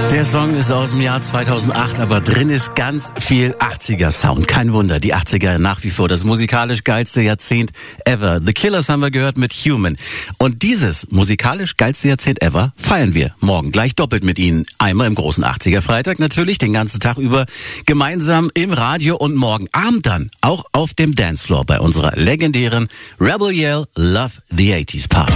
Der Song ist aus dem Jahr 2008, aber drin ist ganz viel 80er-Sound. Kein Wunder, die 80er nach wie vor das musikalisch geilste Jahrzehnt ever. The Killers haben wir gehört mit Human. Und dieses musikalisch geilste Jahrzehnt ever feiern wir morgen gleich doppelt mit Ihnen. Einmal im großen 80er-Freitag natürlich, den ganzen Tag über gemeinsam im Radio und morgen Abend dann auch auf dem Dancefloor bei unserer legendären Rebel Yell Love the 80s Party.